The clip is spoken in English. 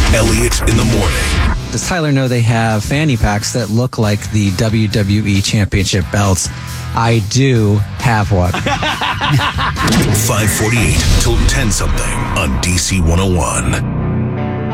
Elliot in the morning. Does Tyler know they have fanny packs that look like the WWE Championship belts? I do have one. 548 till 10 something on DC 101.